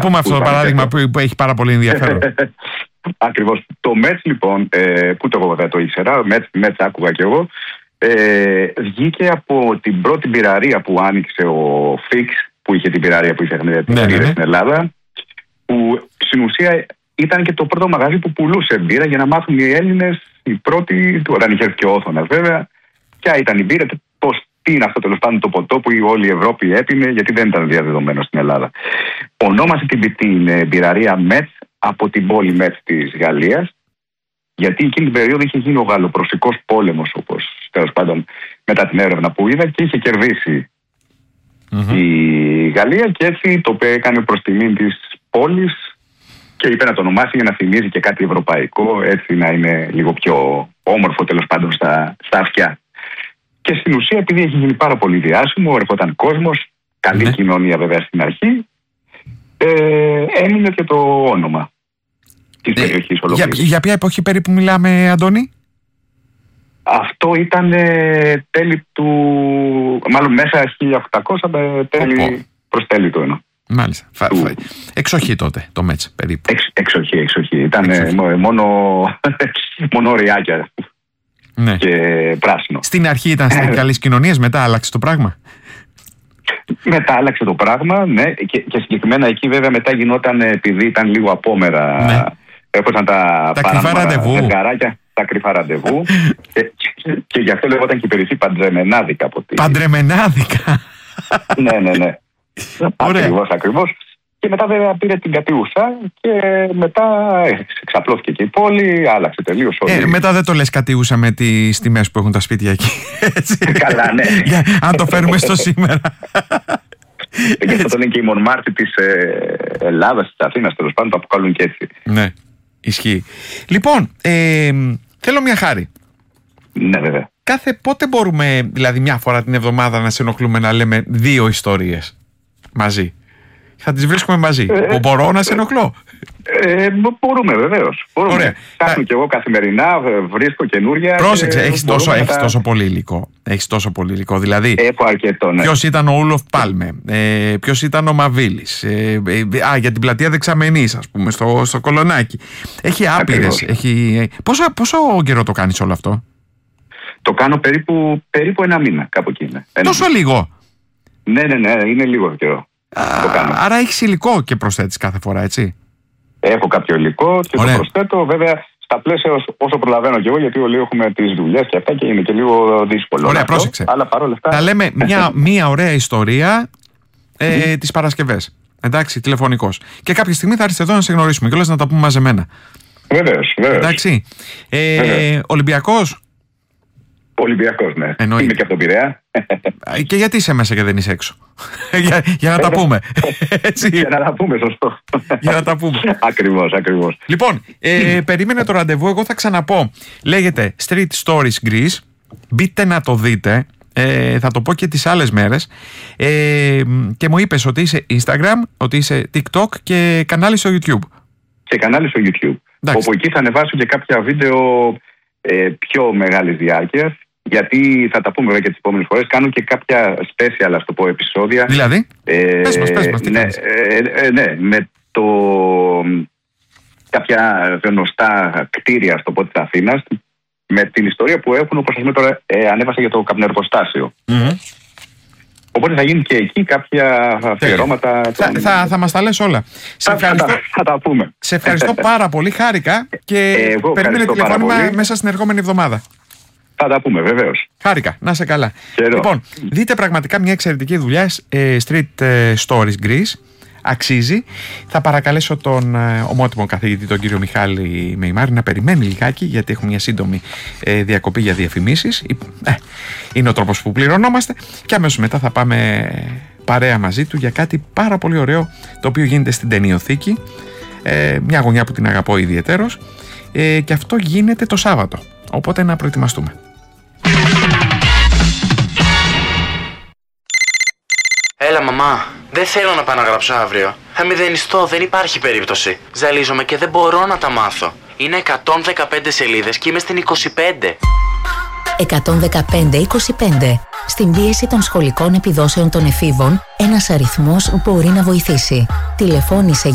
πούμε αυτό το παράδειγμα που έχει πάρα πολύ ενδιαφέρον. Ακριβώς. Το Μέτς λοιπόν, που δεν το ήξερα, Μέτς άκουγα κι εγώ, βγήκε από την πρώτη μπειραρία που άνοιξε ο Fix, που είχε την μπειραρία που είχε στην Ελλάδα, που στην ουσία ήταν και το πρώτο μαγαζί που πουλούσε μπύρα για να μάθουν οι Έλληνες, οι πρώτοι, όταν είχε και ο Όθωνας βέβαια, ποια ήταν η μπύρα, τι είναι αυτό τέλος πάντων το ποτό που όλη η Ευρώπη έπινε, γιατί δεν ήταν διαδεδομένο στην Ελλάδα. Ονόμασε την μπειραρία Μέτς από την πόλη Μέτς της Γαλλίας, γιατί εκείνη την περίοδο είχε γίνει ο Γαλλοπρωσικός πόλεμος, όπως τέλος πάντων μετά την έρευνα που είδα, και είχε κερδίσει η Γαλλία, και έτσι το έκανε προς τιμήν της πόλης και είπε να το ονομάσει για να θυμίζει και κάτι ευρωπαϊκό, έτσι να είναι λίγο πιο όμορφο τέλος πάντων στα αυτιά. Και στην ουσία, επειδή έχει γίνει πάρα πολύ διάσημο, έρχονταν κόσμος, καλή κοινωνία βέβαια στην αρχή, έμεινε και το όνομα της περιοχής ολόκληρης. Για ποια εποχή περίπου μιλάμε, Αντώνη? Αυτό ήταν τέλη του, μάλλον μέσα 1800, προς τέλη του εννοώ. Μάλιστα. Εξοχή τότε το Μέτς περίπου. Εξοχή. Ήταν μόνο ριάκια. Ναι. Και πράσινο. Στην αρχή ήταν στις καλές κοινωνίες, μετά άλλαξε το πράγμα. Μετά άλλαξε το πράγμα, ναι, και συγκεκριμένα εκεί βέβαια μετά γινόταν, επειδή ήταν λίγο απόμερα, έπαιρναν τα κρυφά ραντεβού. Τα κρυφά ραντεβού και γι' αυτό λεγόταν και η περιοχή Παντρεμενάδικα. Παντρεμενάδικα. Ναι. Ακριβώς. Και μετά βέβαια πήρε την κατιούσα και μετά εξαπλώθηκε και η πόλη, άλλαξε τελείως. Μετά δεν το λες κατιούσα με τις τιμές που έχουν τα σπίτια εκεί. Καλά, ναι. Αν το φέρουμε στο σήμερα. Και αυτό είναι και η Μονμάρτη της Ελλάδας, της Αθήνας, τέλος πάντων, το αποκαλούν και έτσι. Ναι, ισχύει. Λοιπόν, θέλω μια χάρη. Ναι, βέβαια. Κάθε πότε μπορούμε, δηλαδή μια φορά την εβδομάδα, να σε ενοχλούμε να λέμε 2 ιστορίες μαζί? Θα τις βρίσκουμε μαζί. Μπορώ να σε ενοχλώ? Μπορούμε, βεβαίως. Κάνω κι εγώ καθημερινά, βρίσκω καινούρια. Πρόσεξε, έχεις τόσο πολύ υλικό. Δηλαδή, έχω αρκετό, ναι. Ποιος ήταν ο Ούλοφ Πάλμε, ποιος ήταν ο Μαβίλης, για την πλατεία Δεξαμενής, ας πούμε, στο Κολονάκι. Έχει άπειρες. Πόσο καιρό το κάνεις όλο αυτό? Το κάνω περίπου 1 μήνα, κάπου εκεί. Τόσο λίγο? Ναι, είναι λίγο καιρό. Άρα έχεις υλικό και προσθέτεις κάθε φορά, έτσι? Έχω κάποιο υλικό και το προσθέτω, βέβαια, στα πλαίσια όσο προλαβαίνω κι εγώ, γιατί όλοι έχουμε τις δουλειές και αυτά και είναι και λίγο δύσκολο. Ωραία, πρόσεξε. Αλλά παρόλα αυτά. Θα λέμε μία ωραία ιστορία τις Παρασκευές. Εντάξει, τηλεφωνικός. Και κάποια στιγμή θα έρθεις εδώ να σε γνωρίσουμε και όλες να τα πούμε μαζεμένα. Βεβαίως. Εντάξει. Ολυμπιακός. Ολυμπιακός, ναι. Εννοείται. Είμαι και από τον Πειραιά. Και γιατί είσαι μέσα και δεν είσαι έξω? για να τα πούμε. Έτσι. Για να τα πούμε, σωστό. Για να τα πούμε. Ακριβώς. Λοιπόν, περίμενε το ραντεβού. Εγώ θα ξαναπώ. Λέγεται Street Stories Greece. Μπείτε να το δείτε. Θα το πω και τις άλλες μέρες. Και μου είπες ότι είσαι Instagram, ότι είσαι TikTok και κανάλι στο YouTube. Και κανάλι στο YouTube. Εντάξει. Όπου εκεί θα ανεβάσω και κάποια βίντεο πιο μεγάλης διάρκειας. Γιατί θα τα πούμε βέβαια και τις επόμενες φορές. Κάνω και κάποια special, ας το πω, επεισόδια. Δηλαδή, πες μας τι κάνεις. Ναι, με κάποια γνωστά κτίρια, ας το πω, της Αθήνας, με την ιστορία που έχουν, όπως σας πούμε τώρα, ανέβασα για το καπνεργοστάσιο. Οπότε θα γίνει και εκεί κάποια αφιερώματα. Θα μας τα λες όλα. Θα τα πούμε. Σε ευχαριστώ πάρα πολύ, χάρηκα και περιμένε τηλεφώνημα μέσα στην ερχόμενη εβδομάδα. Θα τα πούμε, βεβαίως. Χάρηκα, να είσαι καλά. Λοιπόν, δείτε πραγματικά μια εξαιρετική δουλειά, Street Stories Greece. Αξίζει. Θα παρακαλέσω τον ομότιμο καθηγητή, τον κύριο Μιχάλη Μεϊμάρη, να περιμένει λιγάκι, γιατί έχουμε μια σύντομη διακοπή για διαφημίσεις. Είναι ο τρόπος που πληρωνόμαστε. Και αμέσως μετά θα πάμε παρέα μαζί του για κάτι πάρα πολύ ωραίο, το οποίο γίνεται στην Ταινιοθήκη. Μια γωνιά που την αγαπώ ιδιαιτέρως. Και αυτό γίνεται το Σάββατο. Οπότε να προετοιμαστούμε. Έλα μαμά, δεν θέλω να πάω να γράψω αύριο. Θα μηδενιστώ, δεν υπάρχει περίπτωση. Ζαλίζομαι και δεν μπορώ να τα μάθω. Είναι 115 σελίδες και είμαι στην 25. 115-25. Στην πίεση των σχολικών επιδόσεων των εφήβων, ένας αριθμός μπορεί να βοηθήσει. Τηλεφώνησε